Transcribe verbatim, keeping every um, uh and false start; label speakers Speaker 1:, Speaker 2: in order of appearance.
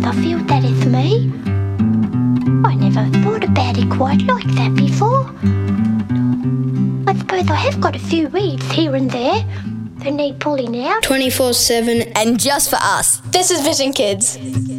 Speaker 1: I feel that is me. I never thought about it quite like that before. I suppose I have got a few weeds here and there that need pulling out.
Speaker 2: twenty-four seven
Speaker 3: And just for us.
Speaker 4: This is Vision Kids.